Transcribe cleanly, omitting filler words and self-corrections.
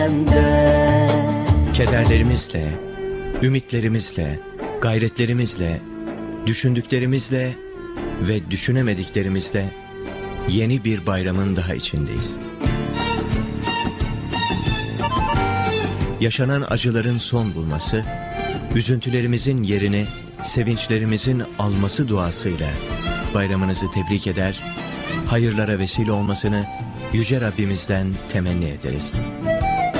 Kederlerimizle, ümitlerimizle, gayretlerimizle, düşündüklerimizle ve düşünemediklerimizle yeni bir bayramın daha içindeyiz. Yaşanan acıların son bulması, üzüntülerimizin yerini sevinçlerimizin alması duasıyla bayramınızı tebrik eder, hayırlara vesile olmasını Yüce Rabbimizden temenni ederiz.